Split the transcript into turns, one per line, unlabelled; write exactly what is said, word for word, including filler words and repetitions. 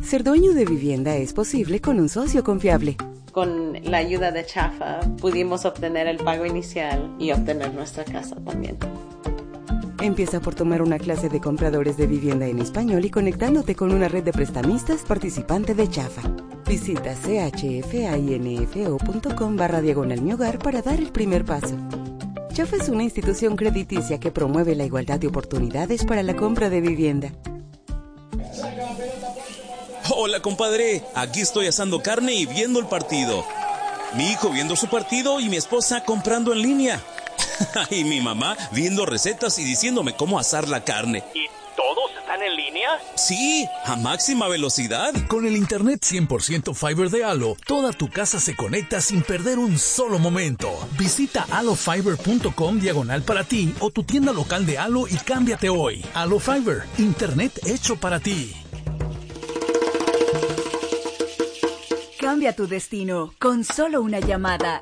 Ser dueño de vivienda es posible con un socio confiable.
Con la ayuda de Chafa pudimos obtener el pago inicial y obtener nuestra casa también.
Empieza por tomar una clase de compradores de vivienda en español y conectándote con una red de prestamistas participante de Chafa. Visita chfainfo.com barra diagonal mi hogar para dar el primer paso. Chafa es una institución crediticia que promueve la igualdad de oportunidades para la compra de vivienda.
Hola, compadre. Aquí estoy asando carne y viendo el partido. Mi hijo viendo su partido y mi esposa comprando en línea. Y mi mamá viendo recetas y diciéndome cómo asar la carne.
¿Y todos están en línea?
Sí, a máxima velocidad.
Con el internet cien por ciento Fiber de Allo, toda tu casa se conecta sin perder un solo momento. Visita allofiber.com diagonal para ti o tu tienda local de Allo y cámbiate hoy. Allo Fiber, internet hecho para ti.
Cambia tu destino con solo una llamada.